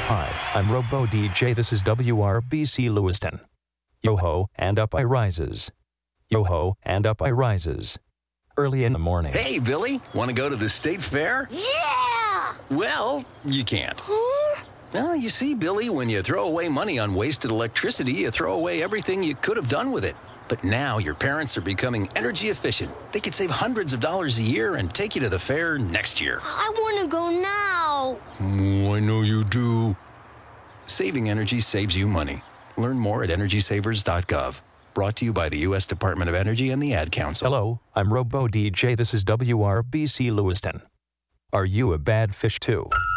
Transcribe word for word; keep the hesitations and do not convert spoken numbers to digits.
Hi, I'm Robo D J. This is W R B C Lewiston. Yo-ho, and up I rises. Yo-ho, and up I rises. Early in the morning. Hey, Billy, want to go to the state fair? Yeah! Well, you can't. Huh? Well, you see, Billy, when you throw away money on wasted electricity, you throw away everything you could have done with it. But now your parents are becoming energy efficient. They could save hundreds of dollars a year and take you to the fair next year. I want to go now. Oh, I know you do. Saving energy saves you money. Learn more at energy savers dot gov. Brought to you by the U S Department of Energy and the Ad Council. Hello, I'm Robo D J. This is W R B C Lewiston. Are you a bad fish too?